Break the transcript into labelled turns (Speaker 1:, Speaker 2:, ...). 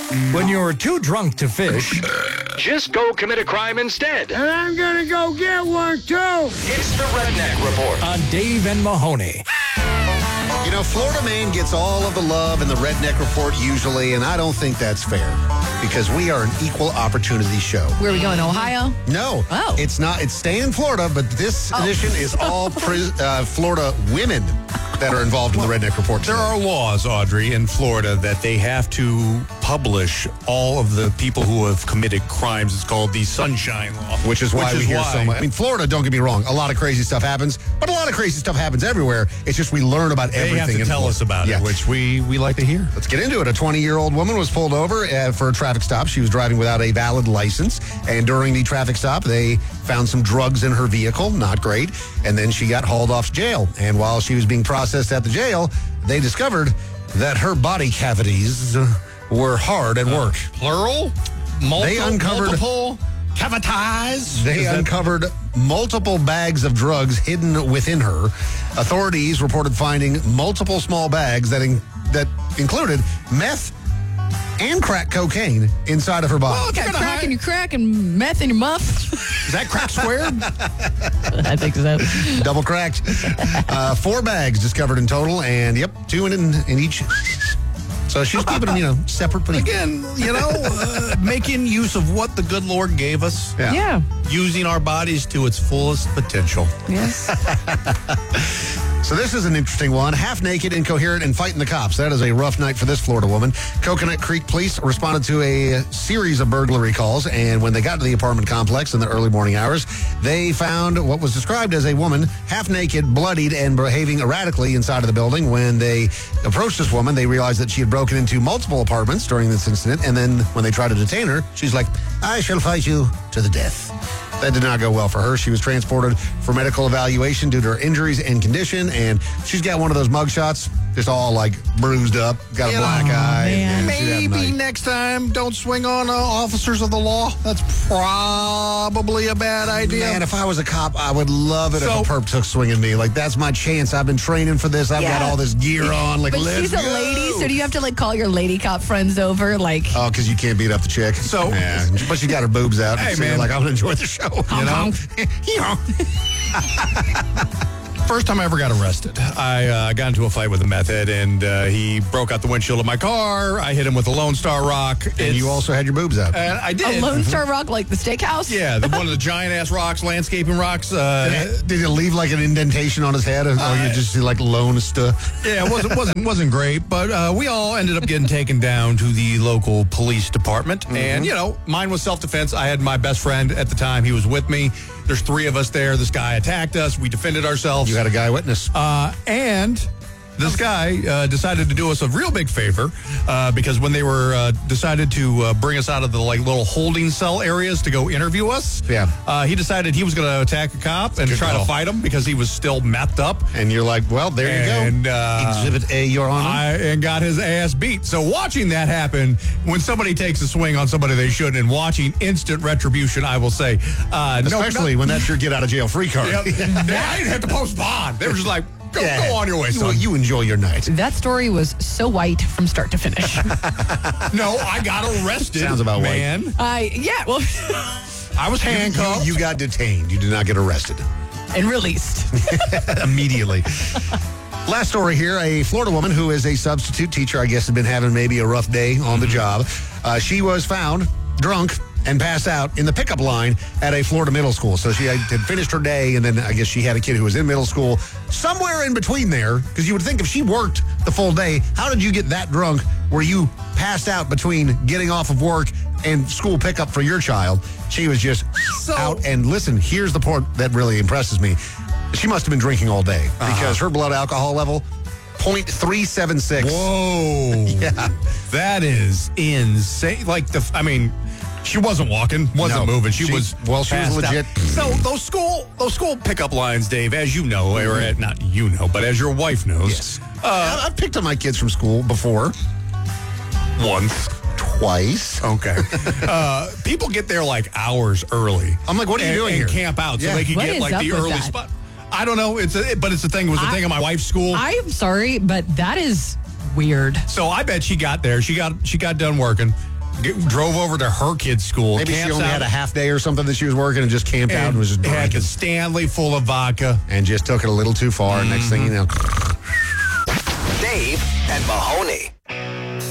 Speaker 1: When you're too drunk to fish, just go commit a crime instead.
Speaker 2: And I'm gonna go get one too.
Speaker 1: It's the Redneck Report on Dave and Mahoney.
Speaker 3: You know, Florida Man gets all of the love in the Redneck Report usually, and I don't think that's fair because we are an equal opportunity show.
Speaker 4: Where are we going, Ohio?
Speaker 3: No, it's not. It's staying in Florida, but this edition is all Florida women that are involved in the Redneck Report today.
Speaker 5: There are laws, Audrey, in Florida that they have to publish all of the people who have committed crimes. It's called the Sunshine Law.
Speaker 3: Which is why we hear so much. I mean, Florida, don't get me wrong, a lot of crazy stuff happens, but a lot of crazy stuff happens everywhere. It's just we learn about everything.
Speaker 5: They have to tell us about it, which we like to hear.
Speaker 3: Let's get into it. A 20-year-old woman was pulled over for a traffic stop. She was driving without a valid license, and during the traffic stop, they found some drugs in her vehicle. Not great. And then she got hauled off to jail. And while she was being processed at the jail, they discovered that her body cavities were hard at work.
Speaker 5: Plural?
Speaker 3: They uncovered
Speaker 5: multiple cavities?
Speaker 3: They uncovered multiple bags of drugs hidden within her. Authorities reported finding multiple small bags that included meth and crack cocaine inside of her body.
Speaker 4: Well, got crack in your crack and meth in your muff.
Speaker 3: Is that crack squared?
Speaker 4: I think so.
Speaker 3: Double cracked. 4 bags discovered in total, and 2 in each. So she's keeping them, separate. But
Speaker 5: again, making use of what the good Lord gave us.
Speaker 4: Yeah.
Speaker 5: Using our bodies to its fullest potential.
Speaker 4: Yes.
Speaker 3: So this is an interesting one. Half naked, incoherent, and fighting the cops. That is a rough night for this Florida woman. Coconut Creek police responded to a series of burglary calls, and when they got to the apartment complex in the early morning hours, they found what was described as a woman, half naked, bloodied, and behaving erratically inside of the building. When they approached this woman, they realized that she had broken into multiple apartments during this incident, and then when they tried to detain her, she's like, "I shall fight you to the death." That did not go well for her. She was transported for medical evaluation due to her injuries and condition, and she's got one of those mugshots, just all bruised up, got a black eye.
Speaker 4: Man.
Speaker 5: Maybe next time, don't swing on officers of the law. That's probably a bad idea.
Speaker 3: Man, if I was a cop, I would love it if a perp took swinging me. That's my chance. I've been training for this. I've got all this gear on.
Speaker 4: But
Speaker 3: let's
Speaker 4: she's a
Speaker 3: go.
Speaker 4: lady, so do you have to call your lady cop friends over?
Speaker 3: Oh, because you can't beat up the chick.
Speaker 5: So,
Speaker 3: but she got her boobs out.
Speaker 5: Hey,
Speaker 3: so
Speaker 5: man.
Speaker 3: I'm gonna enjoy the show.
Speaker 5: First time I ever got arrested, I got into a fight with a meth head, and he broke out the windshield of my car. I hit him with a Lone Star rock.
Speaker 3: And you also had your boobs out.
Speaker 5: And I did.
Speaker 4: A Lone Star rock like the steakhouse?
Speaker 5: Yeah, one of the giant-ass rocks, landscaping rocks.
Speaker 3: Did it leave an indentation on his head? Or you just see Lone Star?
Speaker 5: Yeah, it wasn't great, but we all ended up getting taken down to the local police department. Mm-hmm. And, mine was self-defense. I had my best friend at the time. He was with me. There's 3 of us there. This guy attacked us. We defended ourselves.
Speaker 3: You had a guy witness.
Speaker 5: And this guy decided to do us a real big favor because when they were decided to bring us out of the little holding cell areas to go interview us, he decided he was going to attack a cop and try to fight him because he was still methed up.
Speaker 3: And you're like, well, there you go.
Speaker 5: And
Speaker 3: Exhibit A, Your Honor.
Speaker 5: And got his ass beat. So watching that happen, when somebody takes a swing on somebody they shouldn't, and watching instant retribution, I will say,
Speaker 3: especially when that's your get out of jail free card.
Speaker 5: Yep. I didn't have to post bond. They were just like, Go on your way, son.
Speaker 3: You enjoy your night.
Speaker 4: That story was so white from start to finish.
Speaker 5: No, I got arrested.
Speaker 3: Sounds about
Speaker 5: man.
Speaker 3: white.
Speaker 5: I was handcuffed.
Speaker 3: You got detained. You did not get arrested.
Speaker 4: And released.
Speaker 3: Immediately. Last story here. A Florida woman who is a substitute teacher, I guess, has been having maybe a rough day on the job. She was found drunk and passed out in the pickup line at a Florida middle school. So she had finished her day, and then I guess she had a kid who was in middle school. Somewhere in between there, because you would think if she worked the full day, how did you get that drunk where you passed out between getting off of work and school pickup for your child? She was just out. And listen, here's the part that really impresses me. She must have been drinking all day because her blood alcohol level, 0.376.
Speaker 5: Whoa.
Speaker 3: Yeah.
Speaker 5: That is insane. She wasn't walking, wasn't moving. She was
Speaker 3: legit.
Speaker 5: So those school pickup lines, Dave, as you know, or not you know, but as your wife knows.
Speaker 3: Yes. I've picked up my kids from school before.
Speaker 5: Once.
Speaker 3: Twice.
Speaker 5: Okay. People get there hours early.
Speaker 3: I'm like, what are you doing here?
Speaker 5: And camp out so they can get the early spot. I don't know. It's a thing. It was a thing at my wife's school.
Speaker 4: I'm sorry, but that is weird.
Speaker 5: So I bet she got there. She got done working. drove over to her kid's school.
Speaker 3: Maybe she only had a half day or something that she was working and just camped out and was just
Speaker 5: had
Speaker 3: drinking.
Speaker 5: the Stanley full of vodka.
Speaker 3: And just took it a little too far. Next thing you know.
Speaker 1: Dave and Mahoney.